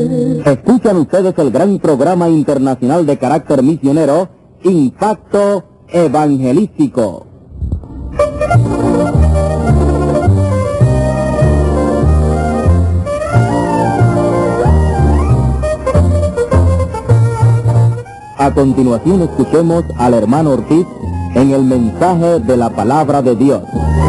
Escuchan ustedes el gran programa internacional de carácter misionero, Impacto Evangelístico. A continuación escuchemos al hermano Ortiz en el mensaje de la palabra de Dios.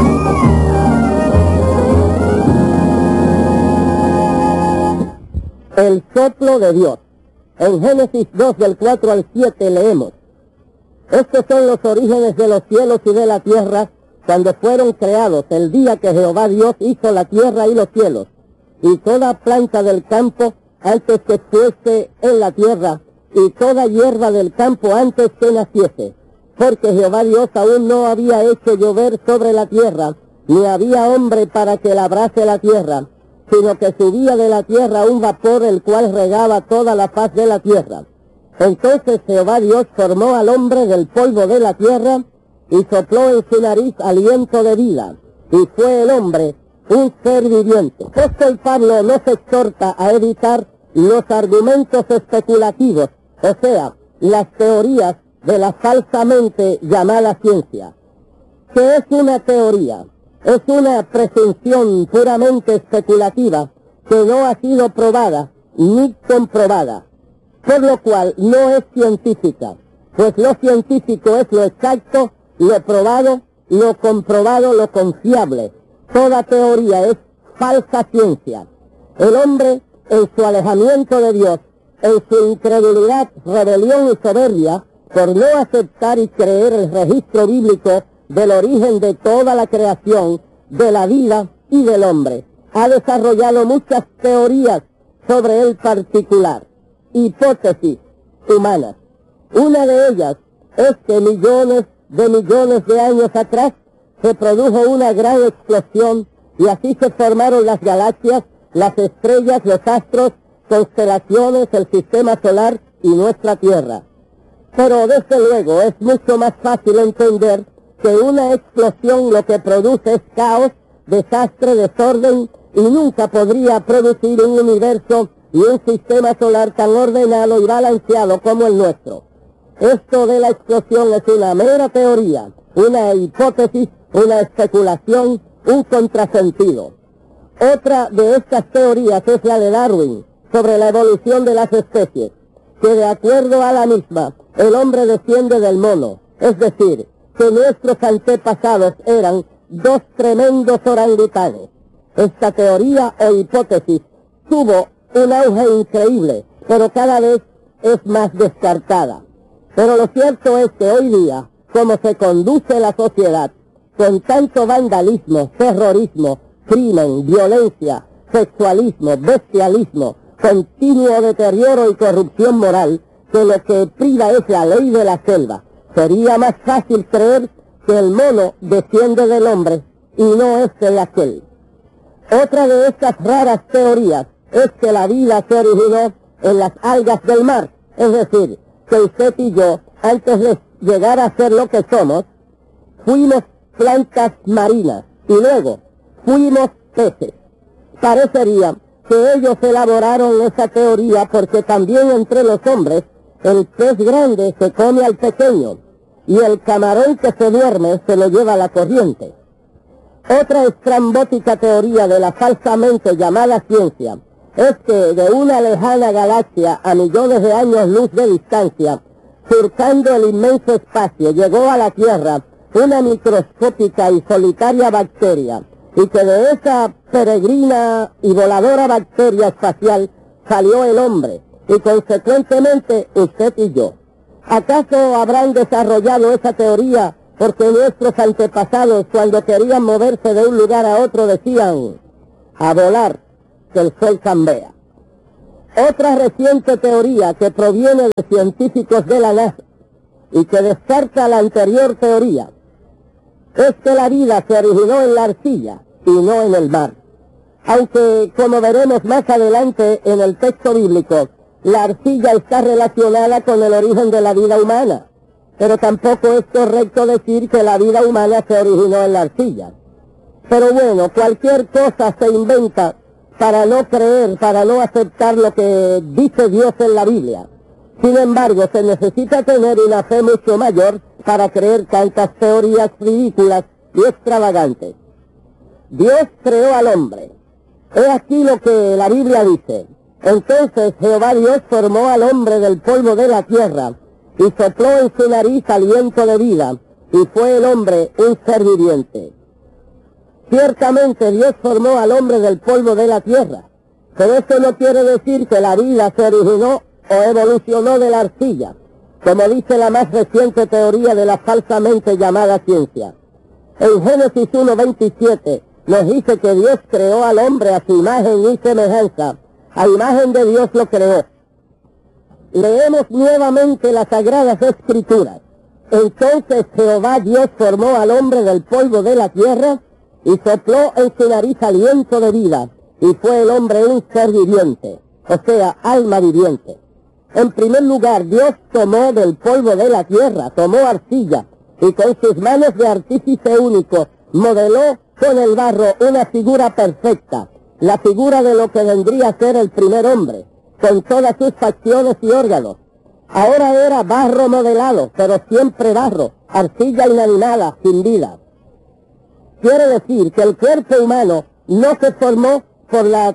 El soplo de Dios. En Génesis 2, del 4 al 7 leemos: Estos son los orígenes de los cielos y de la tierra, cuando fueron creados, el día que Jehová Dios hizo la tierra y los cielos, y toda planta del campo antes que fuese en la tierra, y toda hierba del campo antes que naciese, porque Jehová Dios aún no había hecho llover sobre la tierra, ni había hombre para que labrase la tierra, sino que subía de la tierra un vapor el cual regaba toda la faz de la tierra. Entonces Jehová Dios formó al hombre del polvo de la tierra, y sopló en su nariz aliento de vida, y fue el hombre un ser viviente. El Pablo nos exhorta a evitar los argumentos especulativos, o sea, las teorías de la falsamente llamada ciencia. ¿Qué es una teoría? Es una presunción puramente especulativa que no ha sido probada ni comprobada, por lo cual no es científica, pues lo científico es lo exacto, lo probado, lo comprobado, lo confiable. Toda teoría es falsa ciencia. El hombre, en su alejamiento de Dios, en su incredulidad, rebelión y soberbia, por no aceptar y creer el registro bíblico del origen de toda la creación, de la vida y del hombre, ha desarrollado muchas teorías sobre el particular, hipótesis humanas. Una de ellas es que millones de años atrás se produjo una gran explosión y así se formaron las galaxias, las estrellas, los astros, constelaciones, el sistema solar y nuestra Tierra. Pero desde luego es mucho más fácil entender que una explosión lo que produce es caos, desastre, desorden, y nunca podría producir un universo y un sistema solar tan ordenado y balanceado como el nuestro. Esto de la explosión es una mera teoría, una hipótesis, una especulación, un contrasentido. Otra de estas teorías es la de Darwin, sobre la evolución de las especies, que de acuerdo a la misma, el hombre desciende del mono, es decir, que nuestros antepasados eran dos tremendos orangutanes. Esta teoría o hipótesis tuvo un auge increíble, pero cada vez es más descartada. Pero lo cierto es que hoy día, como se conduce la sociedad, con tanto vandalismo, terrorismo, crimen, violencia, sexualismo, bestialismo, continuo deterioro y corrupción moral, que lo que priva es la ley de la selva. Sería más fácil creer que el mono desciende del hombre y no es de aquel. Otra de estas raras teorías es que la vida se originó en las algas del mar, es decir, que usted y yo, antes de llegar a ser lo que somos, fuimos plantas marinas y luego fuimos peces. Parecería que ellos elaboraron esa teoría porque también entre los hombres el pez grande se come al pequeño y el camarón que se duerme se lo lleva a la corriente. Otra estrambótica teoría de la falsamente llamada ciencia es que de una lejana galaxia a millones de años luz de distancia, surcando el inmenso espacio, llegó a la Tierra una microscópica y solitaria bacteria, y que de esa peregrina y voladora bacteria espacial salió el hombre, y consecuentemente usted y yo. ¿Acaso habrán desarrollado esa teoría porque nuestros antepasados, cuando querían moverse de un lugar a otro, decían: a volar, que el sol cambia? Otra reciente teoría que proviene de científicos de la NASA y que descarta la anterior teoría es que la vida se originó en la arcilla y no en el mar. Aunque, como veremos más adelante en el texto bíblico, la arcilla está relacionada con el origen de la vida humana, pero tampoco es correcto decir que la vida humana se originó en la arcilla. Pero bueno, cualquier cosa se inventa para no creer, para no aceptar lo que dice Dios en la Biblia. Sin embargo, se necesita tener una fe mucho mayor para creer tantas teorías ridículas y extravagantes. Dios creó al hombre. He aquí lo que la Biblia dice. Entonces Jehová Dios formó al hombre del polvo de la tierra y sopló en su nariz aliento de vida, y fue el hombre un ser viviente. Ciertamente Dios formó al hombre del polvo de la tierra, pero esto no quiere decir que la vida se originó o evolucionó de la arcilla, como dice la más reciente teoría de la falsamente llamada ciencia. En Génesis 1:27 nos dice que Dios creó al hombre a su imagen y semejanza, a imagen de Dios lo creó. Leemos nuevamente las Sagradas Escrituras. Entonces Jehová Dios formó al hombre del polvo de la tierra y sopló en su nariz aliento de vida, y fue el hombre un ser viviente, o sea, alma viviente. En primer lugar, Dios tomó del polvo de la tierra, tomó arcilla, y con sus manos de artífice único modeló con el barro una figura perfecta, la figura de lo que vendría a ser el primer hombre, con todas sus facciones y órganos. Ahora era barro modelado, pero siempre barro, arcilla inanimada, sin vida. Quiere decir que el cuerpo humano no se formó por la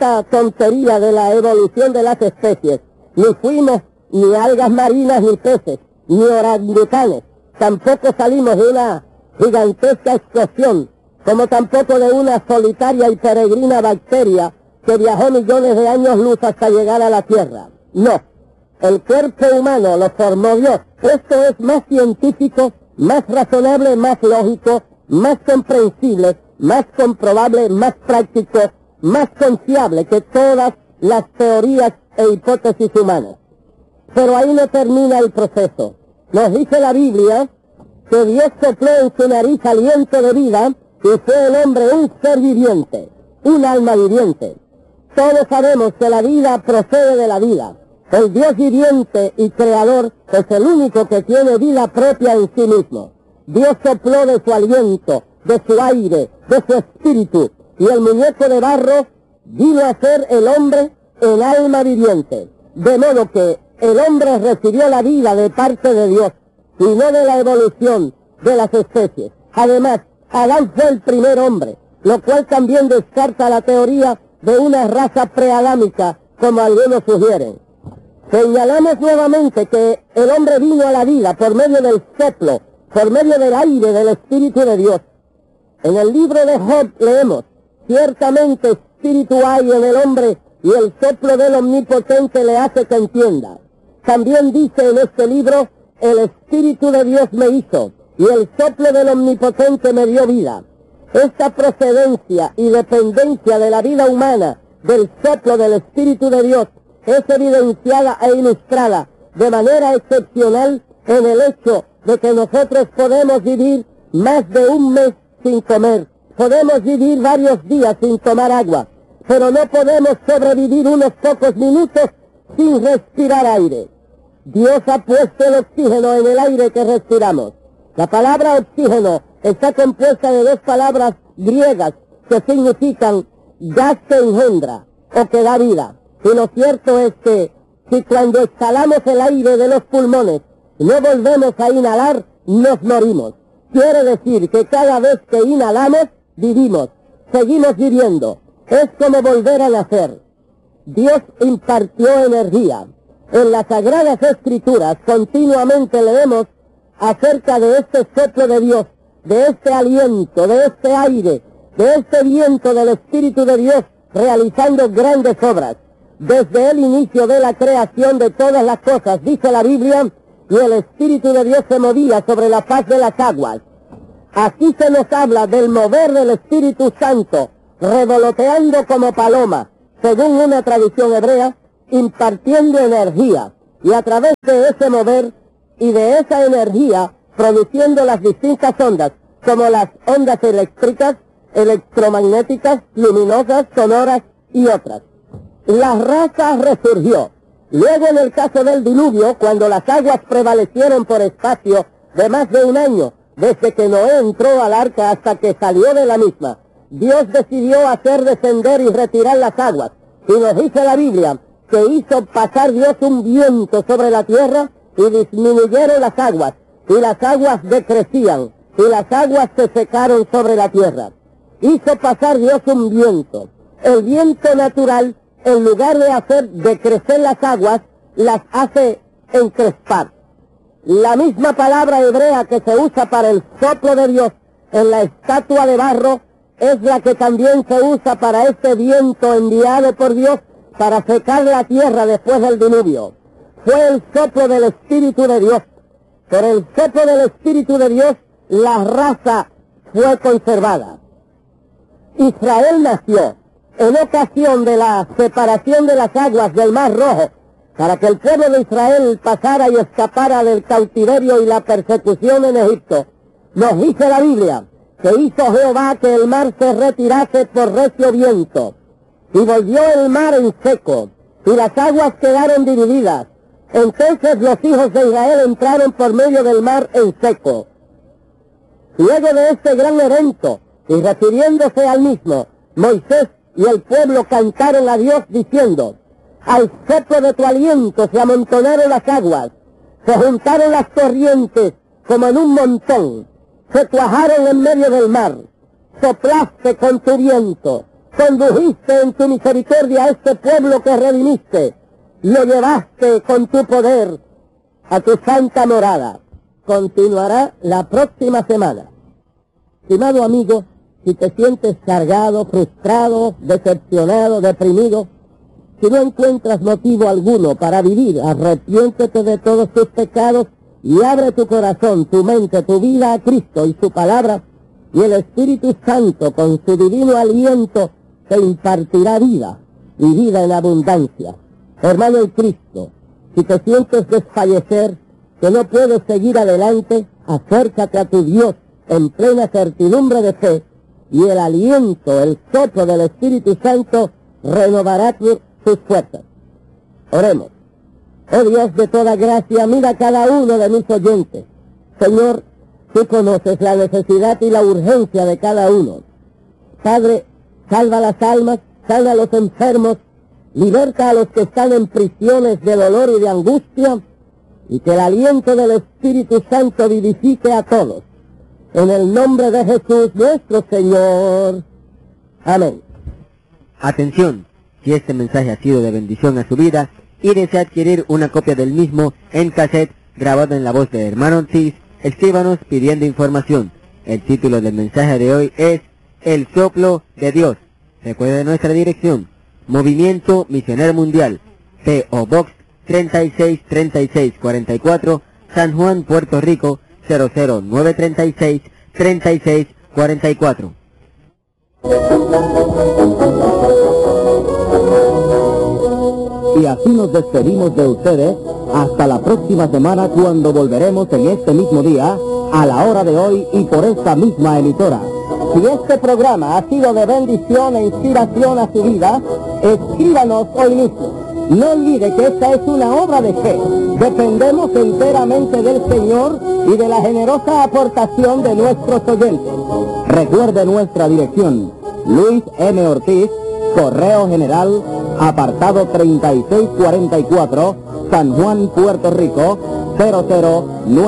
tontería de la evolución de las especies. Ni fuimos ni algas marinas ni peces, ni orangutanes. Tampoco salimos de una gigantesca explosión, como tampoco de una solitaria y peregrina bacteria que viajó millones de años luz hasta llegar a la Tierra. No, el cuerpo humano lo formó Dios. Esto es más científico, más razonable, más lógico, más comprensible, más comprobable, más práctico, más confiable que todas las teorías e hipótesis humanas. Pero ahí no termina el proceso. Nos dice la Biblia que Dios sopló en su nariz aliento de vida y fue el hombre un ser viviente, un alma viviente. Todos sabemos que la vida procede de la vida. El Dios viviente y creador es el único que tiene vida propia en sí mismo. Dios sopló de su aliento, de su aire, de su espíritu, y el muñeco de barro vino a ser el hombre en alma viviente. De modo que el hombre recibió la vida de parte de Dios, y no de la evolución de las especies. Además, Adán fue el primer hombre, lo cual también descarta la teoría de una raza preadámica, como algunos sugieren. Señalamos nuevamente que el hombre vino a la vida por medio del soplo, por medio del aire del Espíritu de Dios. En el libro de Job leemos: ciertamente espíritu hay en el hombre, y el soplo del Omnipotente le hace que entienda. También dice en este libro: el Espíritu de Dios me hizo, y el soplo del Omnipotente me dio vida. Esta procedencia y dependencia de la vida humana del soplo del Espíritu de Dios es evidenciada e ilustrada de manera excepcional en el hecho de que nosotros podemos vivir más de un mes sin comer, podemos vivir varios días sin tomar agua, pero no podemos sobrevivir unos pocos minutos sin respirar aire. Dios ha puesto el oxígeno en el aire que respiramos. La palabra oxígeno está compuesta de dos palabras griegas que significan gas que engendra o que da vida. Y lo cierto es que si cuando exhalamos el aire de los pulmones no volvemos a inhalar, nos morimos. Quiere decir que cada vez que inhalamos, vivimos, seguimos viviendo. Es como volver a nacer. Dios impartió energía. En las Sagradas Escrituras continuamente leemos acerca de este soplo de Dios, de este aliento, de este aire, de este viento del Espíritu de Dios realizando grandes obras. Desde el inicio de la creación de todas las cosas, dice la Biblia, y el Espíritu de Dios se movía sobre la faz de las aguas. Aquí se nos habla del mover del Espíritu Santo, revoloteando como paloma, según una tradición hebrea, impartiendo energía, y a través de ese mover y de esa energía, produciendo las distintas ondas, como las ondas eléctricas, electromagnéticas, luminosas, sonoras y otras. La raza resurgió. Luego, en el caso del diluvio, cuando las aguas prevalecieron por espacio de más de un año, desde que Noé entró al arca hasta que salió de la misma, Dios decidió hacer descender y retirar las aguas. Y nos dice la Biblia que hizo pasar Dios un viento sobre la tierra y disminuyeron las aguas decrecían y las aguas se secaron sobre la tierra. Hizo pasar Dios un viento. El viento natural, en lugar de hacer decrecer las aguas, las hace encrespar. La misma palabra hebrea que se usa para el soplo de Dios en la estatua de barro es la que también se usa para este viento enviado por Dios para secar la tierra después del diluvio. Fue el soplo del Espíritu de Dios. Por el soplo del Espíritu de Dios, la raza fue conservada. Israel nació en ocasión de la separación de las aguas del Mar Rojo, para que el pueblo de Israel pasara y escapara del cautiverio y la persecución en Egipto. Nos dice la Biblia que hizo Jehová que el mar se retirase por recio viento, y volvió el mar en seco, y las aguas quedaron divididas. Entonces los hijos de Israel entraron por medio del mar en seco. Luego de este gran evento, y refiriéndose al mismo, Moisés y el pueblo cantaron a Dios diciendo: al soplo de tu aliento se amontonaron las aguas, se juntaron las corrientes como en un montón, se cuajaron en medio del mar, soplaste con tu viento, condujiste en tu misericordia a este pueblo que redimiste, lo llevaste con tu poder a tu santa morada. Continuará la próxima semana. Estimado amigo, si te sientes cargado, frustrado, decepcionado, deprimido, si no encuentras motivo alguno para vivir, arrepiéntete de todos tus pecados y abre tu corazón, tu mente, tu vida a Cristo y su palabra, y el Espíritu Santo con su divino aliento te impartirá vida y vida en abundancia. Hermano en Cristo, si te sientes desfallecer, que no puedes seguir adelante, acércate a tu Dios en plena certidumbre de fe, y el aliento, el soplo del Espíritu Santo renovará sus fuerzas. Oremos. Oh Dios de toda gracia, mira a cada uno de mis oyentes. Señor, tú conoces la necesidad y la urgencia de cada uno. Padre, salva las almas, salva a los enfermos, liberta a los que están en prisiones de dolor y de angustia, y que el aliento del Espíritu Santo vivifique a todos. En el nombre de Jesús nuestro Señor. Amén. Atención, si este mensaje ha sido de bendición a su vida y desea adquirir una copia del mismo en cassette grabado en la voz de Hermano Ortiz, escríbanos pidiendo información. El título del mensaje de hoy es El soplo de Dios. Recuerde nuestra dirección: Movimiento Misionero Mundial, P.O. Box 363644, San Juan, Puerto Rico 00936 3644. Y así nos despedimos de ustedes hasta la próxima semana, cuando volveremos en este mismo día, a la hora de hoy y por esta misma emisora. Si este programa ha sido de bendición e inspiración a su vida, escríbanos hoy mismo. No olvide que esta es una obra de fe. Dependemos enteramente del Señor y de la generosa aportación de nuestros oyentes. Recuerde nuestra dirección: Luis M. Ortiz, Correo General, apartado 3644, San Juan, Puerto Rico 009.